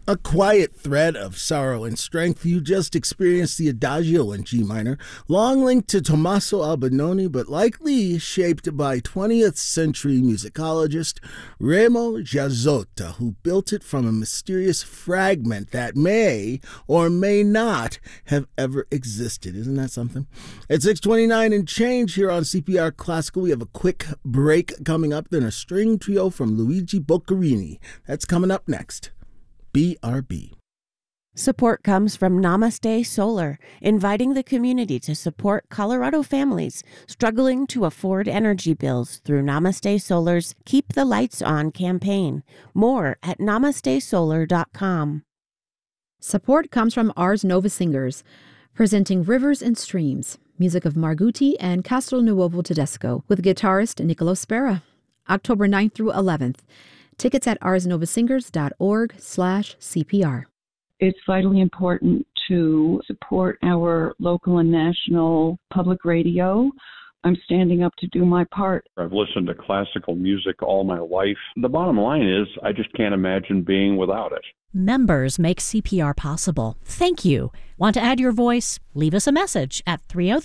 A quiet thread of sorrow and strength. You just experienced the Adagio in G minor, long linked to Tommaso Albinoni, but likely shaped by 20th century musicologist Remo Giazzotta, who built it from a mysterious fragment that may or may not have ever existed. Isn't that something? At 6:29 and change here on CPR Classical, we have a quick break coming up, then a string trio from Luigi Boccherini. That's coming up next. BRB. Support comes from Namaste Solar, inviting the community to support Colorado families struggling to afford energy bills through Namaste Solar's Keep the Lights On campaign. More at namastesolar.com. Support comes from Ars Nova Singers, presenting Rivers and Streams, music of Margutti and Castelnuovo Tedesco, with guitarist Niccolo Spera. October 9th through 11th. Tickets at arsnovasingers.org/CPR. It's vitally important to support our local and national public radio. I'm standing up to do my part. I've listened to classical music all my life. The bottom line is, I just can't imagine being without it. Members make CPR possible. Thank you. Want to add your voice? Leave us a message at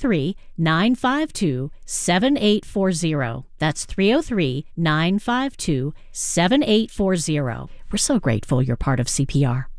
303-952-7840. That's 303-952-7840. We're so grateful you're part of CPR.